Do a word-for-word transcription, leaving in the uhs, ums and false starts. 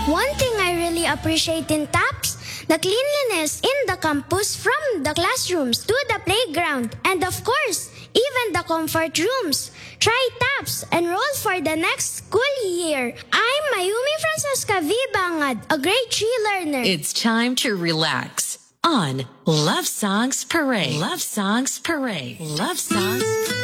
One thing I really appreciate in TAPS, the cleanliness in the campus from the classrooms to the playground, and of course, even the comfort rooms. Try TAPS, enroll for the next school year. I'm Mayumi Francesca V. Bangad, a grade three learner. It's time to relax on Love Songs Parade. Love Songs Parade. Love Songs